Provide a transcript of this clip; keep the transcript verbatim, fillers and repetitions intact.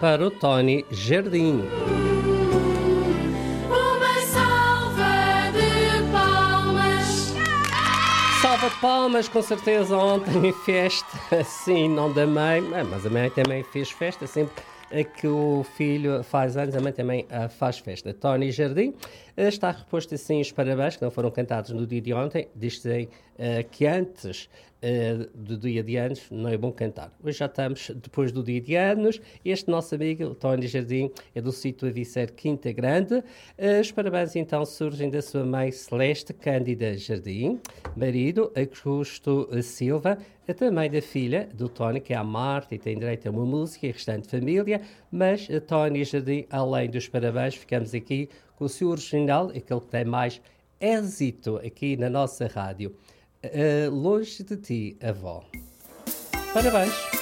para o Tony Jardim. Uma salva de palmas. Salva de palmas, com certeza, ontem festa, sim, não da mãe, mas a mãe também fez festa, sempre que o filho faz anos, a mãe também uh, faz festa. Tony Jardim uh, está reposto assim os parabéns, que não foram cantados no dia de ontem, dizem uh, que antes uh, do dia de anos não é bom cantar. Hoje já estamos depois do dia de anos, este nosso amigo, o Tony Jardim, é do sítio Avicer Quinta Grande. Uh, os parabéns então surgem da sua mãe Celeste Cândida Jardim, marido Augusto Silva, também da filha do Tony, que é a Marta, e tem direito a uma música, e a restante família, mas a Tony Jardim, além dos parabéns, ficamos aqui com o seu original, aquele que tem mais êxito aqui na nossa rádio. Uh, longe de ti, avó. Parabéns!